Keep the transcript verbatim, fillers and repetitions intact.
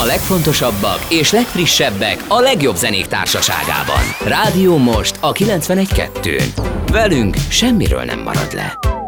A legfontosabbak és legfrissebbek a legjobb zenék társaságában. Rádió Most a kilencvenegy kettő. Velünk semmiről nem marad le.